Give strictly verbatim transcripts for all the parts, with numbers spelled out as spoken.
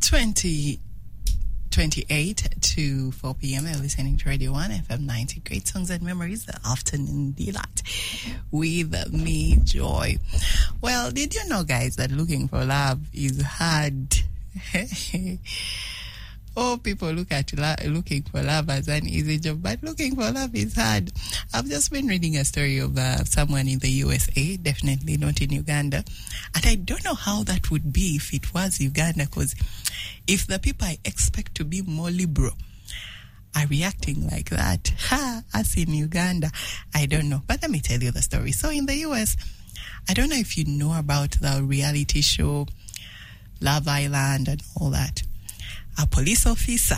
twenty twenty-eight to four p.m. You're listening to Radio one F M ninety. Great songs and memories, the afternoon delight with me, Joy. Well, did you know, guys, that looking for love is hard? Oh, people look at lo- looking for love as an easy job, but looking for love is hard. I've just been reading a story of uh, someone in the U S A, definitely not in Uganda. And I don't know how that would be if it was Uganda, because if the people I expect to be more liberal are reacting like that, ha, as in Uganda, I don't know. But let me tell you the story. So in the U S, I don't know if you know about the reality show Love Island and all that. A police officer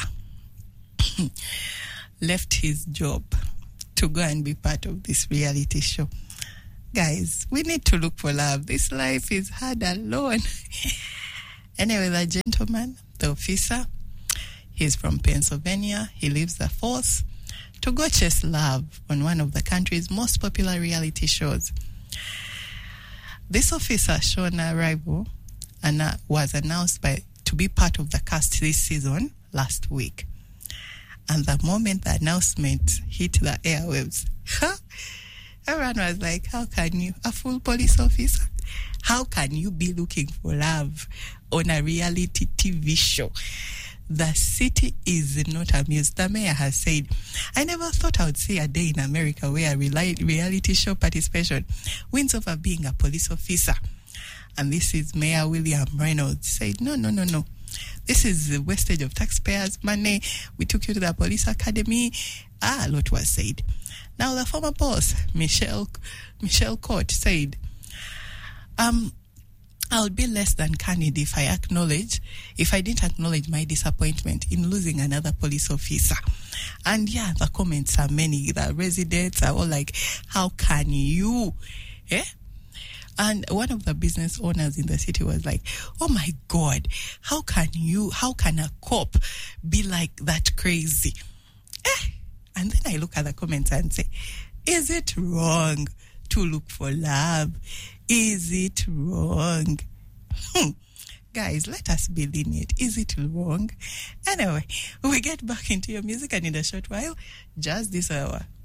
left his job to go and be part of this reality show. Guys, we need to look for love. This life is hard alone. Anyway, the gentleman, the officer, he's from Pennsylvania. He leaves the force to go chase love on one of the country's most popular reality shows. This officer, Shona Rival, and uh, was announced by to be part of the cast this season last week. And the moment the announcement hit the airwaves, everyone was like, how can you, a full police officer, how can you be looking for love on a reality T V show? The city is not amused. The mayor has said, I never thought I would see a day in America where a reality show participation wins over being a police officer. And this is Mayor William Reynolds said, no, no, no, no. This is the wastage of taxpayers' money. We took you to the police academy. Ah, a lot was said. Now, the former boss, Michelle, Michelle Court, said, um, I would be less than candid if I acknowledge, if I didn't acknowledge my disappointment in losing another police officer. And yeah, the comments are many. The residents are all like, how can you, eh? And one of the business owners in the city was like, oh my God, how can you, how can a cop be like that crazy? Eh? And then I look at the comments and say, is it wrong to look for love? Is it wrong? Hmm. Guys, let us be lenient. Is it wrong? Anyway, we get back into your music, and in a short while, just this hour,